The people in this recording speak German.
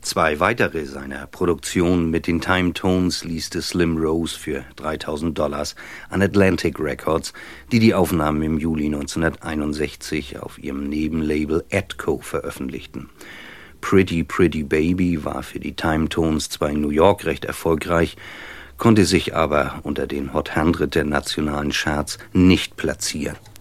2 weitere seiner Produktionen mit den Time Tones leaste Slim Rose für $3.000 an Atlantic Records, die die Aufnahmen im Juli 1961 auf ihrem Nebenlabel Atco veröffentlichten. Pretty Pretty Baby war für die Time Tones zwar in New York recht erfolgreich, konnte sich aber unter den Hot 100 der nationalen Charts nicht platzieren.